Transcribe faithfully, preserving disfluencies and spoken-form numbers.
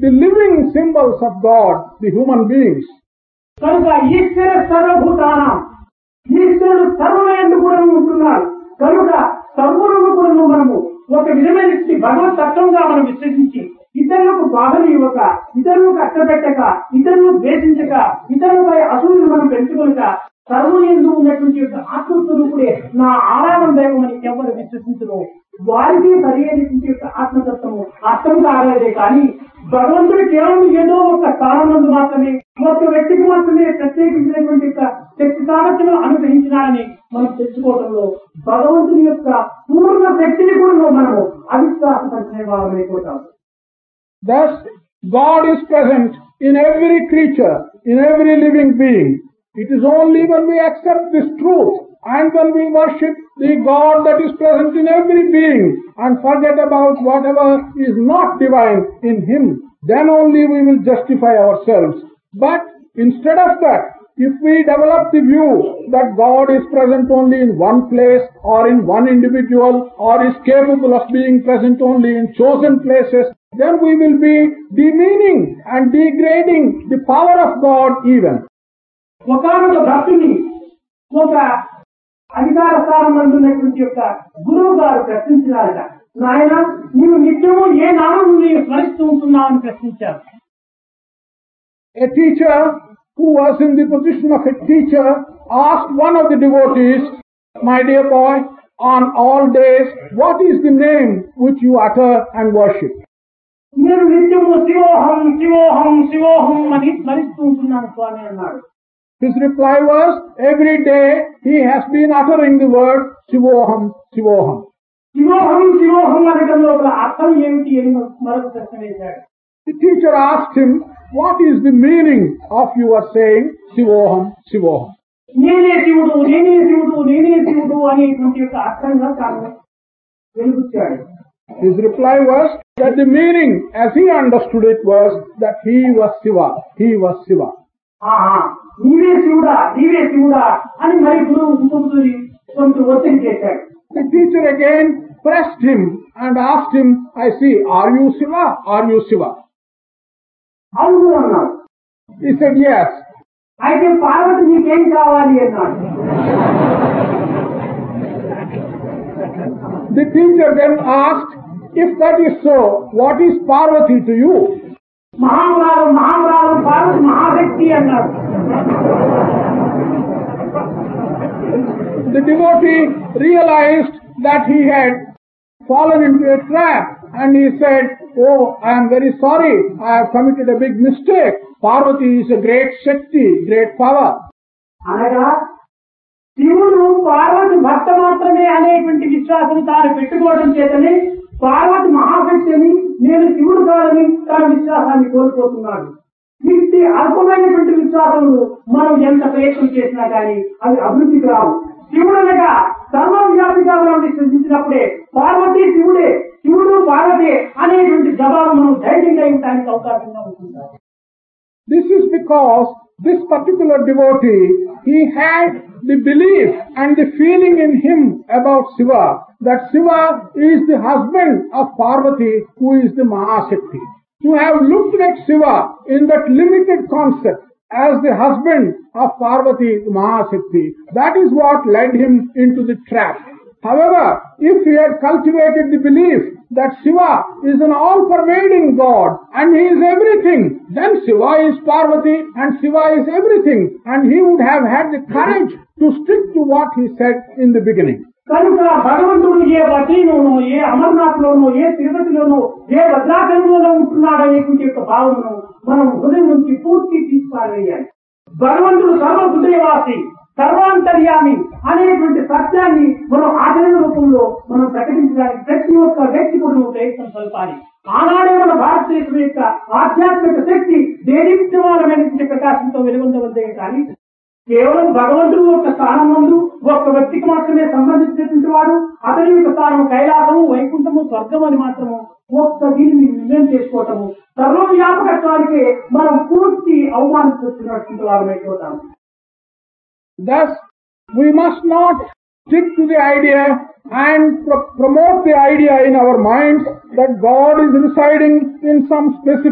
the living symbols of God, the human beings. కనుక ఈశ్వర సర్వభూతానం, ఈశ్వరుడు సర్వయందు కూడా ఉంటున్నాడు. కనుక సర్వులను కూడా మనము ఒక విధమైన భగవత్ తత్వంగా మనం విశ్వసించి ఇతరులకు బాధలు ఇవ్వక, ఇతరులకు కష్టపెట్టక, ఇతరులను ద్వేషించక, ఇతరులపై అసూయను మనం పెంచుకొనక సర్వయందు ఉన్నటువంటి ఆత్మస్వరూపుడే నా ఆరాధన దైవం అని ఎవరు విశ్వసించరు. వారికి సరైనటువంటి యొక్క ఆత్మతత్వము అర్థం కాలేదే కానీ భగవంతుడు కేవలం ఏదో ఒక స్థానం మాత్రమే, ఒక వ్యక్తికి మాత్రమే ప్రత్యేకించినటువంటి యొక్క శక్తి సామర్థ్యం అనుగ్రహించినాడని మనం తెలుసుకోవడంలో భగవంతుని యొక్క పూర్ణ శక్తిని కూడా మనము అవిశ్వాసపరిచే వాళ్ళమైపోతాం. Thus, God is present in every creature, in every living being. It is only when we accept this truth and when we worship the God that is present in every being and forget about whatever is not divine in Him, then only we will justify ourselves. But instead of that, if we develop the view that God is present only in one place or in one individual or is capable of being present only in chosen places, then we will be demeaning and degrading the power of God even. ఒకనొక భక్తుని ఒక అధికార స్థానంలో ఉన్నటువంటి యొక్క గురువు గారు ప్రశ్నించినారట. నాయన, నీవు నిత్యము ఏ నామం నీవు స్మరిస్తూ ఉంటున్నావు అని ప్రశ్నించారు. A teacher who was in the position of a teacher asked one of the devotees, "My dear boy, on all days, what is the name which you utter and worship?" నేను నిత్యము శివోహం శివోహం శివోహం అని స్మరిస్తూ ఉంటున్నాను స్వామి అన్నాడు. His reply was, every day he has been uttering the word Shivoham, Shivoham. శివోహం శివోహం అనడం లోపల అర్థం ఏమిటి అని మరొక ప్రశ్న వేశాడు. The teacher asked him, what is the meaning of your saying Shivoham, Shivoham? నేనే శివుడు, నేనే శివుడు, నేనే శివుడు అనేటువంటి యొక్క అర్థంగా తాను వెలుగుచ్చాడు. His reply was that the meaning as he understood it was that he was Shiva, he was Shiva. నీవే శివుడా, నీవే శివుడా అని మరి గురువు ఇంకొకటి కొంత ఒత్తిడి చేశాడు. The teacher again pressed him and asked him, I see, are you Shiva? Are you Shiva? అవును అన్నాడు. He said, yes. అయితే పార్వతి నీకేం కావాలి అన్నాడు. The teacher then asked, if that is so, what is Parvati to you? మహామరాలు మహామరాలు Parvati మహాశక్తి అన్నాడు. The devotee realized that he had fallen into a trap and he said, oh, I am very sorry, I have committed a big mistake. Parvati is a great Shakti, great power. అనగా శివుడు పార్వతి భక్త మాత్రమే అనేటువంటి విశ్వాసం తాను పెట్టుకోవడం చేతనే పార్వతి మహాశక్తి అని, నేను శివుడు కాదని తన విశ్వాసాన్ని కోల్పోతున్నాడు. ఇంటి అల్పమైనటువంటి విశ్వాసములు మనం ఎంత ప్రయత్నం చేసినా కానీ అవి అభివృద్ధికి రావు. శివుడు అనగా సర్వవ్యాపిగా మనం విశ్వసించినప్పుడే పార్వతి శివుడే, శివుడు పార్వతి అనేటువంటి జవాబు మనం ధైర్యంగా ఇవ్వడానికి అవకాశంగా ఉంటుంది. This is because this particular devotee, he had the belief and the feeling in him about Shiva, that Shiva is the husband of Parvati, who is the Mahashakti. To have looked at Shiva in that limited concept as the husband of Parvati, the Mahashakti, that is what led him into the trap. However, if he had cultivated the belief that Shiva is an all-pervading God and he is everything, then Shiva is Parvati and Shiva is everything, and he would have had the courage to stick to what he said in the beginning. కనుక భగవంతుడు ఏ బద్రీలోనో, ఏ అమర్నాథ్లోనో, ఏ తిరుపతిలోనో, ఏ భద్రాచలంలోనో ఉంటున్నాడు అనేటువంటి యొక్క భావనను మనం హృదయం నుంచి పూర్తి తీసుకురావేయాలి. భగవంతుడు సర్వ హృదయవాసి, సర్వాంతర్యామి అనేటువంటి సత్యాన్ని మనం ఆచరణ రూపంలో మనం ప్రకటించడానికి ప్రతి ఒక్క వ్యక్తి కూడా ప్రయత్నం సల్పాలి. ఆనాడే మన భారతదేశం యొక్క ఆధ్యాత్మిక శక్తి దేదీప్యమానమైనటువంటి ప్రకాశంతో వెలుగొందవద్దే కానీ కేవలం భగవంతుడు ఒక స్థానం ముందు ఒక్క వ్యక్తికి మాత్రమే సంబంధించినటువంటి వాడు, అతని యొక్క స్థానం కైలాసము, వైకుంఠము, స్వర్గం అని మాత్రము ఒక్క దీన్ని నిర్ణయం చేసుకోవటము సర్వవ్యాపకత్వానికి మనం పూర్తి అవమానిస్తున్నటువంటి వారమైపోతాము. Thus, we must not stick to the idea and pro- promote the idea in our minds that God is residing in some specific